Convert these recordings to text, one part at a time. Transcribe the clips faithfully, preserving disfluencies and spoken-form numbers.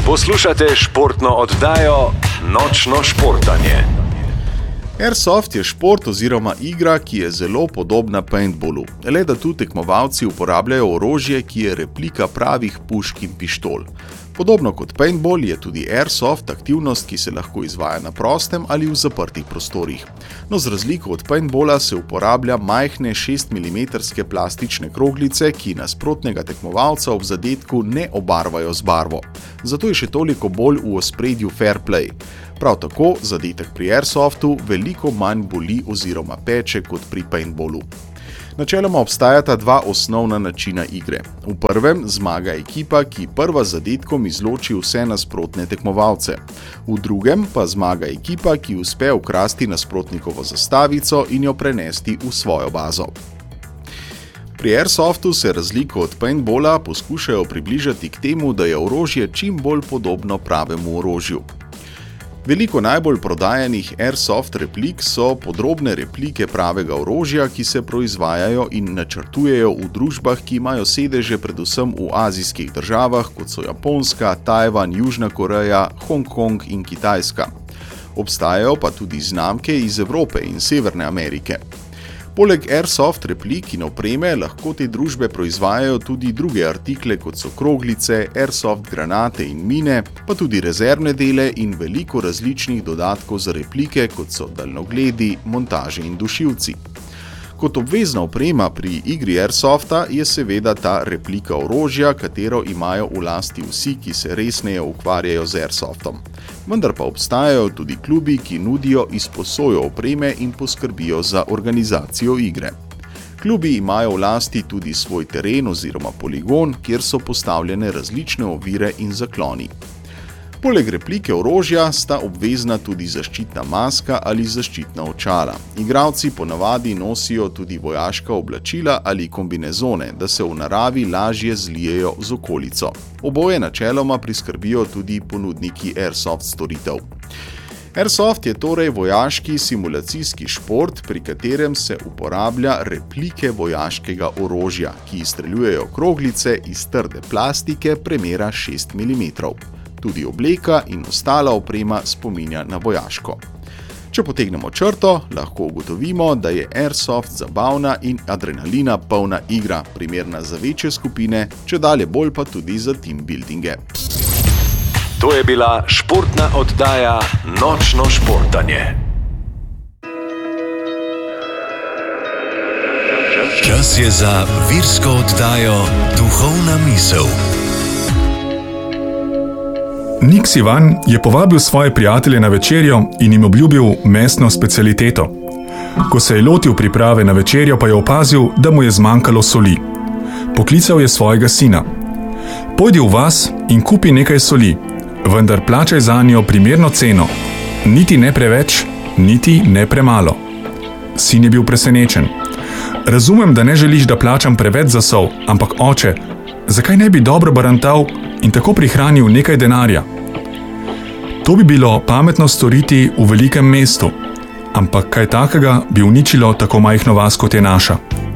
Poslušate športno oddajo Nočno športanje. Airsoft je šport oziroma igra, ki je zelo podobna paintballu, le da tu tekmovalci uporabljajo orožje, ki je replika pravih pušk in pištol. Podobno kot paintball je tudi airsoft aktivnost, ki se lahko izvaja na prostem ali v zaprtih prostorih. No, z razliko od paintballa se uporablja majhne šestmilimetrske plastične kroglice, ki nasprotnega tekmovalca ob zadetku ne obarvajo z barvo. Zato je še toliko bolj v ospredju fair play. Prav tako zadetek pri airsoftu veliko manj boli oziroma peče kot pri paintballu. Načeloma obstajata dva osnovna načina igre. V prvem zmaga ekipa, ki prva z zadetkom izloči vse nasprotne tekmovalce. V drugem pa zmaga ekipa, ki uspe ukrasti nasprotnikovo zastavico in jo prenesti v svojo bazo. Pri airsoftu se razliko od paintballa poskušajo približati k temu, da je orožje čim bolj podobno pravemu orožju. Veliko najbolj prodajanih airsoft replik so podrobne replike pravega orožja, ki se proizvajajo in načrtujejo v družbah, ki imajo sedeže predvsem v azijskih državah, kot so Japonska, Tajvan, Južna Koreja, Hongkong in Kitajska. Obstajajo pa tudi znamke iz Evrope in Severne Amerike. Poleg airsoft replik in opreme lahko te družbe proizvajajo tudi druge artikle, kot so kroglice, airsoft granate in mine, pa tudi rezervne dele in veliko različnih dodatkov za replike, kot so daljnogledi, montaže in dušilci. Kot obvezna oprema pri igri airsofta je seveda ta replika orožja, katero imajo v lasti vsi, ki se resneje ukvarjajo z airsoftom. Vendar pa obstajajo tudi klubi, ki nudijo izposojo opreme in poskrbijo za organizacijo igre. Klubi imajo v lasti tudi svoj teren oziroma poligon, kjer so postavljene različne ovire in zakloni. Poleg replike orožja sta obvezna tudi zaščitna maska ali zaščitna očala. Igralci ponavadi nosijo tudi vojaška oblačila ali kombinezone, da se v naravi lažje zlijejo z okolico. Oboje načeloma priskrbijo tudi ponudniki airsoft storitev. Airsoft je torej vojaški simulacijski šport, pri katerem se uporablja replike vojaškega orožja, ki izstreljujejo kroglice iz trde plastike premera šest milimetrov. Tudi obleka in ostala oprema spominja na vojaško. Če potegnemo črto, lahko ugotovimo, da je airsoft zabavna in adrenalina polna igra, primerna za večje skupine, čedalje bolj pa tudi za team buildinge. To je bila športna oddaja Nočno športanje. Čas je za virsko oddajo Duhovna misel. Nik Sivan je povabil svoje prijatelje na večerjo in jim obljubil mesno specialiteto. Ko se je lotil priprave na večerjo, pa je opazil, da mu je zmanjkalo soli. Poklical je svojega sina. Pojdi v vas in kupi nekaj soli, vendar plačaj zanjo primerno ceno, niti ne preveč, niti ne premalo. Sin je bil presenečen. Razumem, da ne želiš, da plačam preveč za sol, ampak oče, zakaj ne bi dobro barantal in tako prihranil nekaj denarja? To bi bilo pametno storiti v velikem mestu, ampak kaj takega bi uničilo tako majhno vas, kot je naša.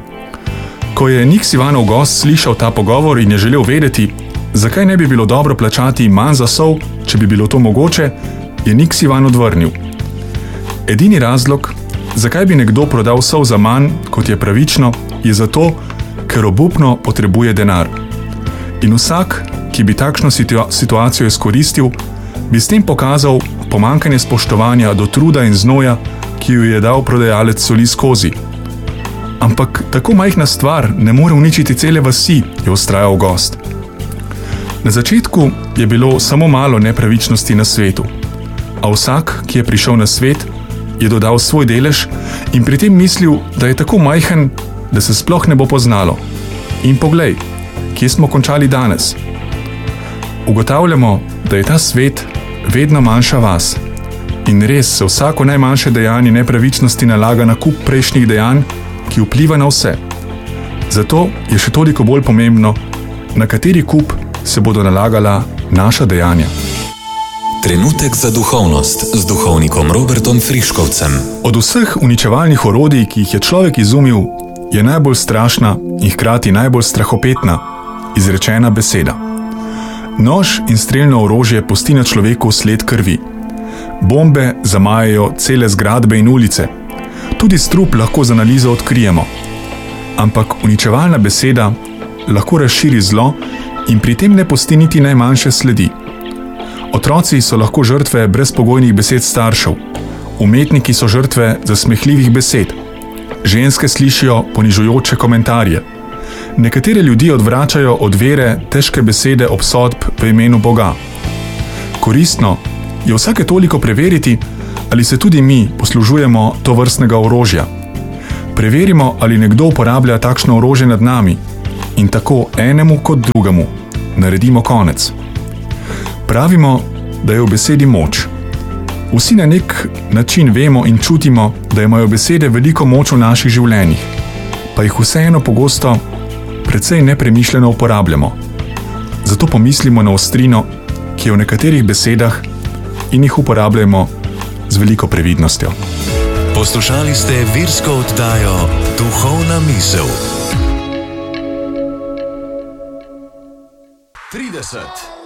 Ko je Nik Sivanov gost slišal ta pogovor in je želel vedeti, zakaj ne bi bilo dobro plačati manj za sol, če bi bilo to mogoče, je Nik Sivan odvrnil. Edini razlog, zakaj bi nekdo prodal sol za manj, kot je pravično, je zato, ker obupno potrebuje denar. In vsak, ki bi takšno situa- situacijo izkoristil, bi s tem pokazal pomanjkanje spoštovanja do truda in znoja, ki jo je dal prodajalec soli skozi. Ampak tako majhna stvar ne more uničiti cele vasi, je vztrajal gost. Na začetku je bilo samo malo nepravičnosti na svetu, a vsak, ki je prišel na svet, je dodal svoj delež in pri tem mislil, da je tako majhen, da se sploh ne bo poznalo. In poglej, kje smo končali danes? Ugotavljamo, da je ta svet vedno manjša vas. In res se vsako najmanjše dejanje nepravičnosti nalaga na kup prejšnjih dejanj, ki vpliva na vse. Zato je še toliko bolj pomembno, na kateri kup se bodo nalagala naša dejanja. Trenutek za duhovnost z duhovnikom Robertom Friškovcem. Od vseh uničevalnih orodij, ki jih je človek izumil, je najbolj strašna in hkrati najbolj strahopetna izrečena beseda. Nož in strelno orožje pusti na človeku sled krvi. Bombe zamajajo cele zgradbe in ulice. Tudi strup lahko z analizo odkrijemo. Ampak uničevalna beseda lahko razširi zlo in pri tem ne pusti niti najmanjše sledi. Otroci so lahko žrtve brezpogojnih besed staršev. Umetniki so žrtve zasmehljivih besed. Ženske slišijo ponižujoče komentarje. Nekatere ljudi odvračajo od vere težke besede obsodb v imenu Boga. Koristno je vsake toliko preveriti, ali se tudi mi poslužujemo tovrstnega orožja. Preverimo, ali nekdo uporablja takšno orožje nad nami in tako enemu kot drugemu naredimo konec. Pravimo, da je v besedi moč. Vsi na nek način vemo in čutimo, da imajo besede veliko moč v naših življenjih, pa jih vseeno pogosto precej nepremišljeno uporabljamo. Zato pomislimo na ostrino, ki je v nekaterih besedah, in jih uporabljamo z veliko previdnostjo. Poslušali ste virsko oddajo Duhovna misel. trideset.